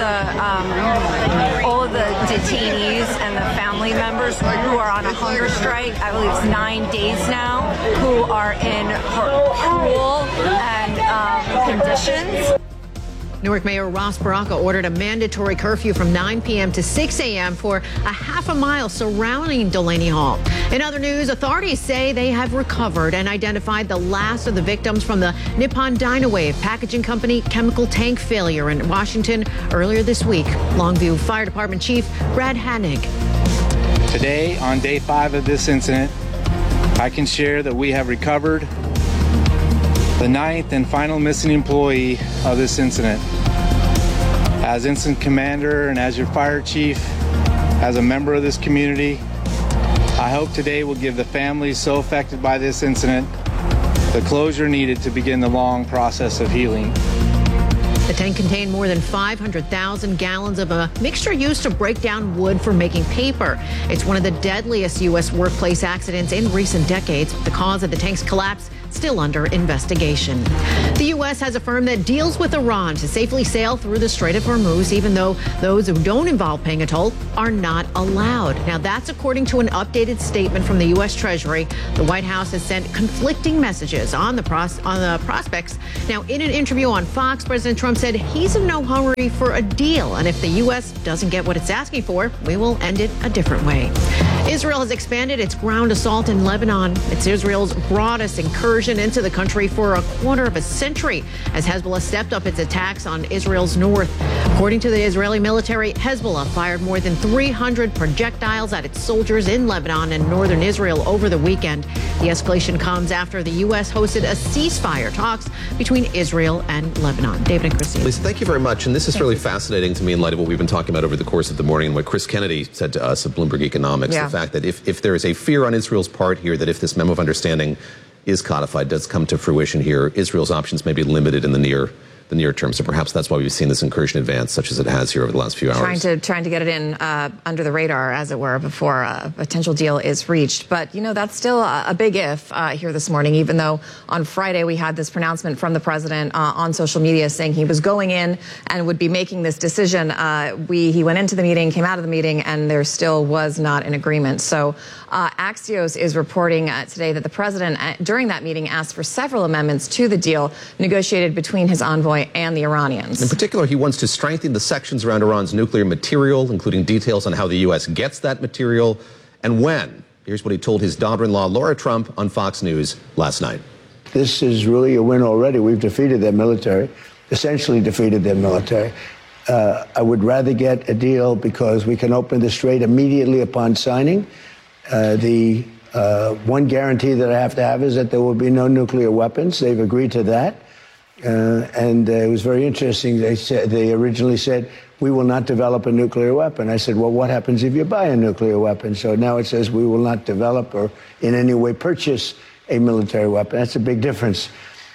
the detainees and the family members who are on a hunger strike. I believe it's 9 days now, who are in cruel and conditions. Newark Mayor Ross Baraka ordered a mandatory curfew from 9 p.m. to 6 a.m. for a half a mile surrounding Delaney Hall. In other news, authorities say they have recovered and identified the last of the victims from the Nippon Dynawave packaging company chemical tank failure in Washington earlier this week. Longview Fire Department Chief Brad Hanig. Today, on day 5 of this incident, I can share that we have recovered the 9th and final missing employee of this incident. As incident commander and as your fire chief, As a member of this community, I hope today will give the families so affected by this incident the closure needed to begin the long process of healing. The tank contained more than 500,000 gallons of a mixture used to break down wood for making paper. It's one of the deadliest U.S. workplace accidents in recent decades. The cause of the tank's collapse still under investigation. The U.S. has affirmed that deals with Iran to safely sail through the Strait of Hormuz, even though those who don't involve paying a toll are not allowed. Now, that's according to an updated statement from the U.S. Treasury. The White House has sent conflicting messages on the prospects. Now, in an interview on Fox, President Trump said he's in no hurry for a deal, and if the U.S. doesn't get what it's asking for, we will end it a different way. Israel has expanded its ground assault in Lebanon. It's Israel's broadest incursion into the country for a quarter of a century as Hezbollah stepped up its attacks on Israel's north. According to the Israeli military, Hezbollah fired more than 300 projectiles at its soldiers in Lebanon and northern Israel over the weekend. The escalation comes after the U.S. hosted a ceasefire talks between Israel and Lebanon. David and Christine. Lisa, thank you very much. And this is really fascinating to me in light of what we've been talking about over the course of the morning and what Chris Kennedy said to us at Bloomberg Economics. Yeah. The fact that if there is a fear on Israel's part here that if this memo of understanding is codified, does come to fruition here, Israel's options may be limited in the near term. So perhaps that's why we've seen this incursion advance such as it has here over the last few hours. Trying to get it in under the radar, as it were, before a potential deal is reached. But, that's still a big if here this morning, even though on Friday we had this pronouncement from the president on social media saying he was going in and would be making this decision. He went into the meeting, came out of the meeting, and there still was not an agreement. So Axios is reporting today that the president, during that meeting, asked for several amendments to the deal negotiated between his envoy and the Iranians. In particular, he wants to strengthen the sections around Iran's nuclear material, including details on how the U.S. gets that material and when. Here's what he told his daughter-in-law, Laura Trump, on Fox News last night. This is really a win already. We've defeated their military, essentially defeated their military. I would rather get a deal because we can open the strait immediately upon signing. The one guarantee that I have to have is that there will be no nuclear weapons. They've agreed to that. And it was very interesting. They originally said, we will not develop a nuclear weapon. I said, well, what happens if you buy a nuclear weapon? So now it says we will not develop or in any way purchase a military weapon. That's a big difference.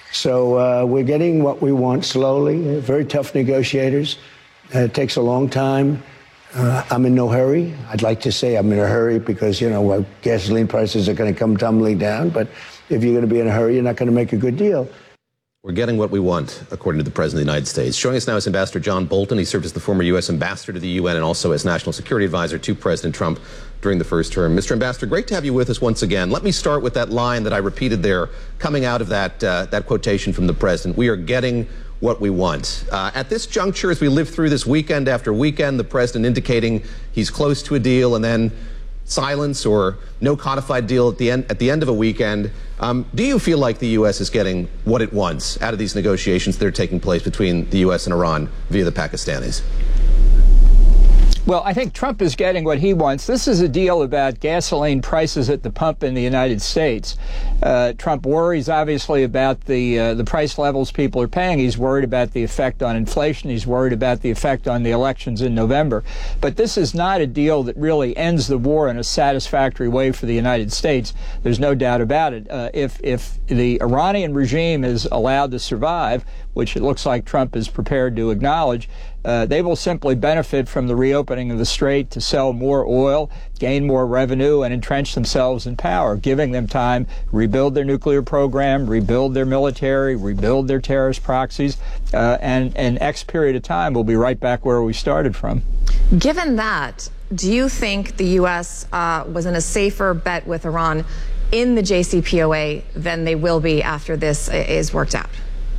So we're getting what we want slowly. Very tough negotiators. It takes a long time. I'm in no hurry. I'd like to say I'm in a hurry because, gasoline prices are going to come tumbling down. But if you're going to be in a hurry, you're not going to make a good deal. We're getting what we want, according to the President of the United States. Joining us now is Ambassador John Bolton. He served as the former U.S. Ambassador to the UN and also as National Security Advisor to President Trump during the first term. Mr. Ambassador, great to have you with us once again. Let me start with that line that I repeated there, coming out of that quotation from the President. We are getting what we want. At this juncture, as we live through this weekend after weekend, the President indicating he's close to a deal and then silence or no codified deal at the end of a weekend. Do you feel like the U.S. is getting what it wants out of these negotiations that are taking place between the U.S. and Iran via the Pakistanis? Well, I think Trump is getting what he wants. This is a deal about gasoline prices at the pump in the United States. Trump worries, obviously, about the price levels people are paying. He's worried about the effect on inflation. He's worried about the effect on the elections in November. But this is not a deal that really ends the war in a satisfactory way for the United States. There's no doubt about it. If the Iranian regime is allowed to survive, which it looks like Trump is prepared to acknowledge, they will simply benefit from the reopening of the strait to sell more oil, gain more revenue, and entrench themselves in power, giving them time to rebuild their nuclear program, rebuild their military, rebuild their terrorist proxies, and an X period of time we'll be right back where we started from. Given that, do you think the U.S. Was in a safer bet with Iran in the JCPOA than they will be after this is worked out?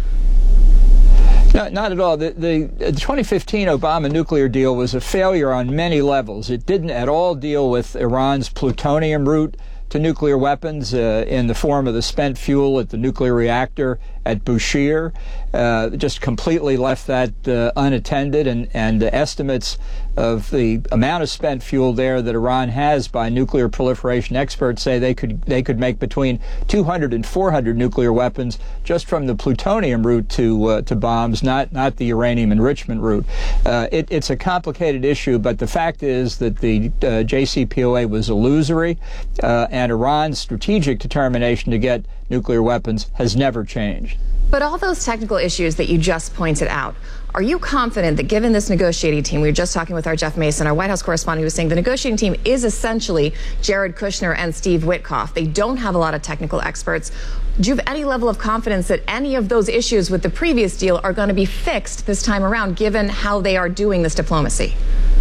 No, not at all. The 2015 Obama nuclear deal was a failure on many levels. It didn't at all deal with Iran's plutonium route to nuclear weapons in the form of the spent fuel at the nuclear reactor at Bushehr, just completely left that unattended, and the estimates of the amount of spent fuel there that Iran has by nuclear proliferation experts say they could make between 200 and 400 nuclear weapons just from the plutonium route to bombs, not the uranium enrichment route. It's a complicated issue, but the fact is that the JCPOA was illusory, and Iran's strategic determination to get nuclear weapons has never changed. But all those technical issues that you just pointed out, are you confident that given this negotiating team, we were just talking with our Jeff Mason, our White House correspondent, who was saying the negotiating team is essentially Jared Kushner and Steve Witkoff. They don't have a lot of technical experts. Do you have any level of confidence that any of those issues with the previous deal are going to be fixed this time around, given how they are doing this diplomacy?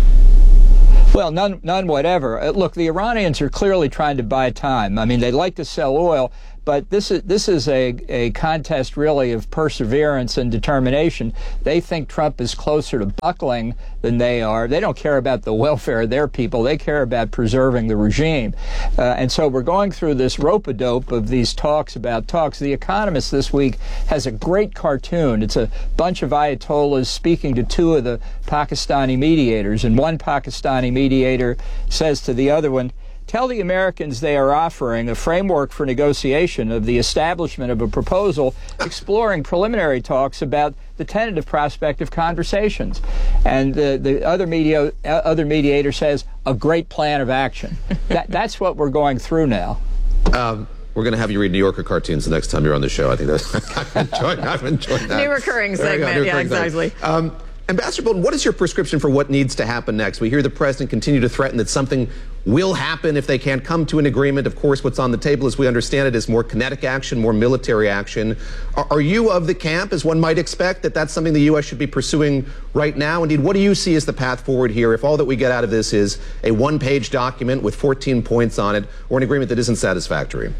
Well, none whatever. Look, the Iranians are clearly trying to buy time. I mean, they like to sell oil, but this is a contest really of perseverance and determination. They think Trump is closer to buckling than they are. They don't care about the welfare of their people. They care about preserving the regime. And so we're going through this rope-a-dope of these talks about talks. The Economist this week has a great cartoon. It's a bunch of Ayatollahs speaking to two of the Pakistani mediators, and one Pakistani mediator says to the other one, "Tell the Americans they are offering a framework for negotiation of the establishment of a proposal exploring preliminary talks about the tentative prospect of conversations." And the other mediator says, "A great plan of action." That's what we're going through now. We're going to have you read New Yorker cartoons the next time you're on the show. I think that's I've enjoyed that. New recurring segment. Yeah, exactly. Ambassador Bolton, what is your prescription for what needs to happen next? We hear the president continue to threaten that something will happen if they can't come to an agreement. Of course, what's on the table, as we understand it, is more kinetic action, more military action. Are you of the camp, as one might expect, that that's something the U.S. should be pursuing right now? Indeed, what do you see as the path forward here if all that we get out of this is a one-page document with 14 points on it, or an agreement that isn't satisfactory?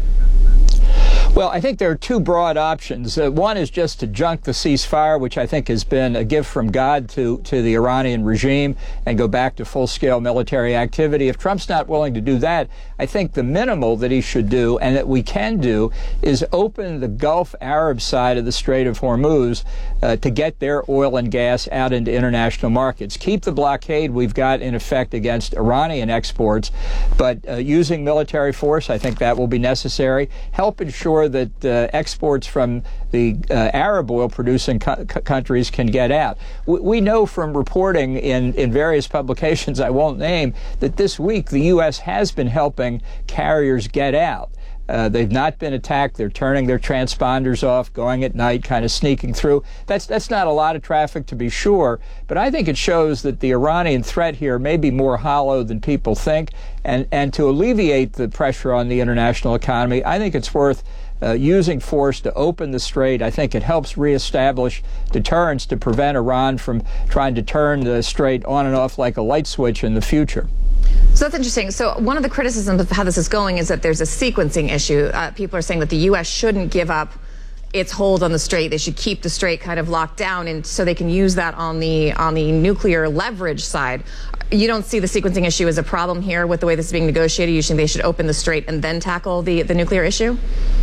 Well, I think there are two broad options. One is just to junk the ceasefire, which I think has been a gift from God to the Iranian regime, and go back to full-scale military activity. If Trump's not willing to do that, I think the minimal that he should do, and that we can do, is open the Gulf Arab side of the Strait of Hormuz to get their oil and gas out into international markets. Keep the blockade we've got in effect against Iranian exports, but using military force, I think that will be necessary. Help ensure that exports from the Arab oil-producing countries can get out. We know from reporting in various publications I won't name that this week the U.S. has been helping carriers get out. They've not been attacked. They're turning their transponders off, going at night, kind of sneaking through. That's not a lot of traffic, to be sure, but I think it shows that the Iranian threat here may be more hollow than people think. And to alleviate the pressure on the international economy, I think it's worth using force to open the strait. I think it helps reestablish deterrence to prevent Iran from trying to turn the strait on and off like a light switch in the future. So that's interesting. So one of the criticisms of how this is going is that there's a sequencing issue. People are saying that the U.S. shouldn't give up its hold on the strait. They should keep the strait kind of locked down, and so they can use that on the nuclear leverage side. You don't see the sequencing issue as a problem here with the way this is being negotiated? You think they should open the strait and then tackle the nuclear issue?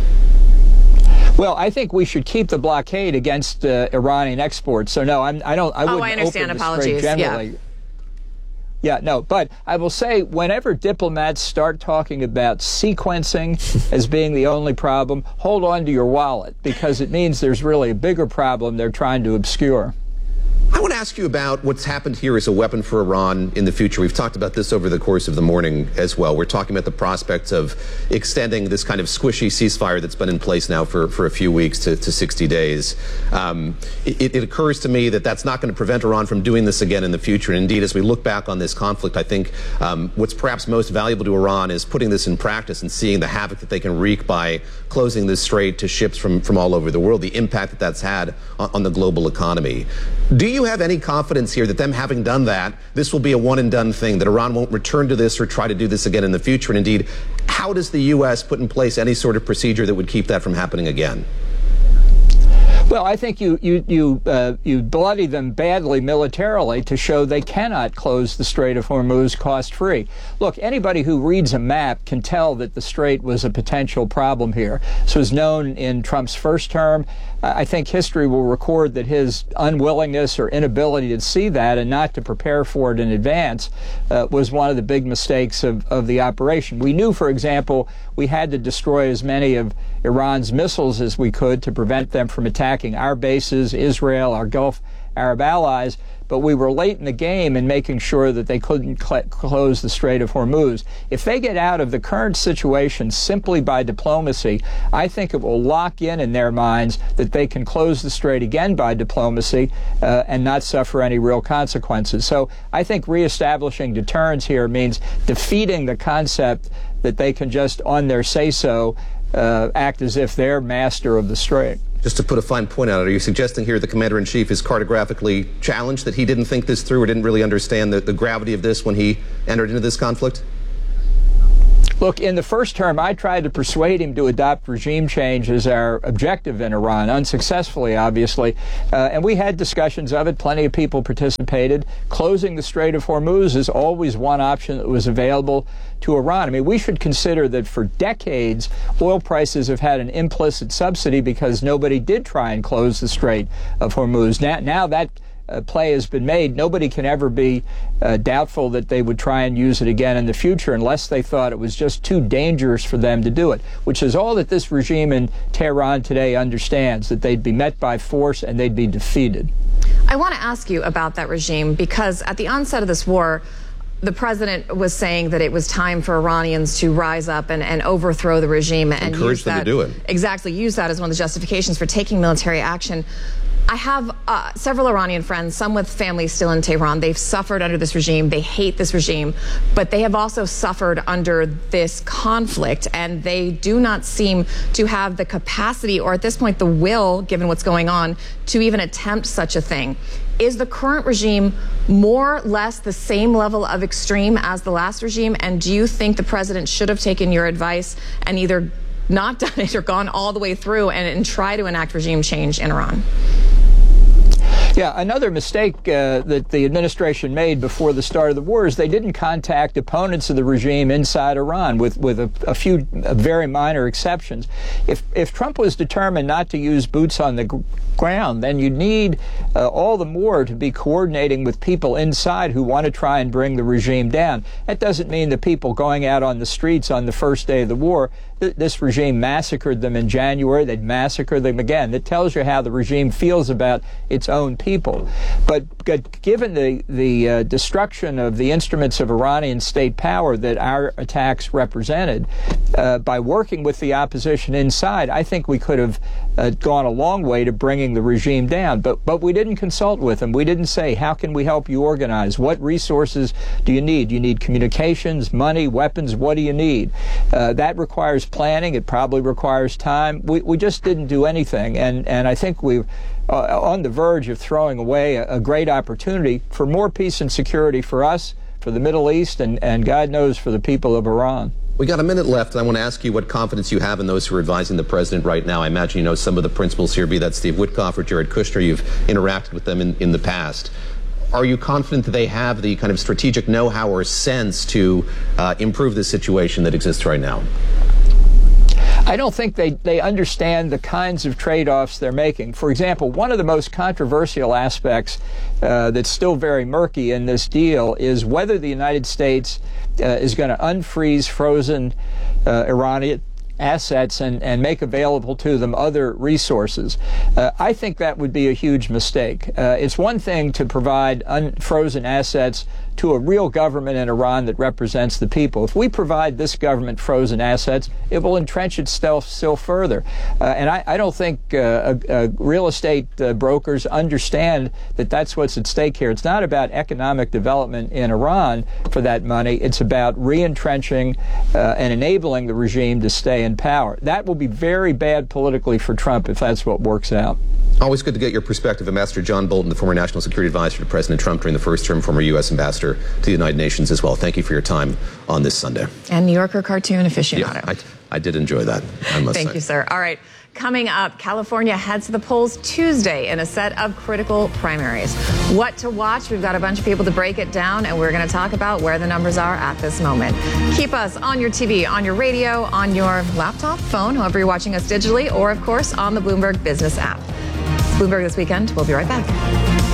Well, I think we should keep the blockade against Iranian exports. So no, I wouldn't understand. open the Apologies. strait generally. Yeah, no, but I will say whenever diplomats start talking about sequencing as being the only problem, hold on to your wallet, because it means there's really a bigger problem they're trying to obscure. I want to ask you about what's happened here as a weapon for Iran in the future. We've talked about this over the course of the morning as well. We're talking about the prospects of extending this kind of squishy ceasefire that's been in place now for a few weeks to 60 days. It occurs to me that that's not going to prevent Iran from doing this again in the future. And indeed, as we look back on this conflict, I think what's perhaps most valuable to Iran is putting this in practice and seeing the havoc that they can wreak by closing this strait to ships from all over the world, the impact that that's had on the global economy. Do you have any confidence here that them having done that, this will be a one-and-done thing, that Iran won't return to this or try to do this again in the future? And indeed, how does the U.S. put in place any sort of procedure that would keep that from happening again? Well, I think you bloody them badly militarily to show they cannot close the Strait of Hormuz cost-free. Look, anybody who reads a map can tell that the strait was a potential problem here. This was known in Trump's first term. I think history will record that his unwillingness or inability to see that and not to prepare for it in advance was one of the big mistakes of the operation. We knew, for example, we had to destroy as many of Iran's missiles as we could to prevent them from attacking our bases, Israel, our Gulf Arab allies, but we were late in the game in making sure that they couldn't close the Strait of Hormuz. If they get out of the current situation simply by diplomacy, I think it will lock in their minds that they can close the strait again by diplomacy and not suffer any real consequences. So I think reestablishing deterrence here means defeating the concept that they can just, on their say-so, act as if they're master of the strait. Just to put a fine point on it, are you suggesting here the commander-in-chief is cartographically challenged, that he didn't think this through or didn't really understand the gravity of this when he entered into this conflict? Look, in the first term, I tried to persuade him to adopt regime change as our objective in Iran, unsuccessfully, obviously. And we had discussions of it. Plenty of people participated. Closing the Strait of Hormuz is always one option that was available to Iran. I mean, we should consider that for decades, oil prices have had an implicit subsidy because nobody did try and close the Strait of Hormuz. Now that play has been made. Nobody can ever be doubtful that they would try and use it again in the future unless they thought it was just too dangerous for them to do it, which is all that this regime in Tehran today understands, that they'd be met by force and they'd be defeated. I want to ask you about that regime because at the onset of this war, the president was saying that it was time for Iranians to rise up and overthrow the regime and encourage them to do it. Exactly, use that as one of the justifications for taking military action. I have several Iranian friends, some with families still in Tehran. They've suffered under this regime. They hate this regime, but they have also suffered under this conflict, and they do not seem to have the capacity or at this point the will, given what's going on, to even attempt such a thing. Is the current regime more or less the same level of extreme as the last regime? And do you think the president should have taken your advice and either not done it or gone all the way through and try to enact regime change in Iran? Yeah, another mistake that the administration made before the start of the war is they didn't contact opponents of the regime inside Iran, with a few very minor exceptions. If Trump was determined not to use boots on the ground, then you need all the more to be coordinating with people inside who want to try and bring the regime down. That doesn't mean the people going out on the streets on the first day of the war. This regime massacred them in January. They'd massacre them again. That tells you how the regime feels about its own people. But given the destruction of the instruments of Iranian state power that our attacks represented, by working with the opposition inside, I think we could have gone a long way to bringing the regime down. But we didn't consult with them. We didn't say, how can we help you organize? What resources do you need? Do you need communications, money, weapons? What do you need? That requires planning. It probably requires time. We just didn't do anything. And I think we're on the verge of throwing away a great opportunity for more peace and security for us, for the Middle East, and God knows for the people of Iran. We got a minute left, and I want to ask you what confidence you have in those who are advising the president right now. I imagine you know some of the principals here, be that Steve Witkoff or Jared Kushner. You've interacted with them in the past. Are you confident that they have the kind of strategic know-how or sense to improve the situation that exists right now? I don't think they understand the kinds of trade-offs they're making. For example, one of the most controversial aspects that's still very murky in this deal is whether the United States is going to unfreeze frozen Iranian assets and make available to them other resources. I think that would be a huge mistake. It's one thing to provide unfrozen assets to a real government in Iran that represents the people. If we provide this government frozen assets, it will entrench itself still further. And I don't think real estate brokers understand that that's what's at stake here. It's not about economic development in Iran for that money. It's about re-entrenching and enabling the regime to stay in power. That will be very bad politically for Trump if that's what works out. Always good to get your perspective. Ambassador John Bolton, the former National Security Advisor to President Trump during the first term, former U.S. Ambassador to the United Nations as well. Thank you for your time on this Sunday. And New Yorker cartoon aficionado. Yeah, I did enjoy that, I must say. Thank you, sir. All right. Coming up, California heads to the polls Tuesday in a set of critical primaries. What to watch? We've got a bunch of people to break it down, and we're going to talk about where the numbers are at this moment. Keep us on your TV, on your radio, on your laptop, phone, however you're watching us digitally, or, of course, on the Bloomberg Business app. Bloomberg This Weekend. We'll be right back.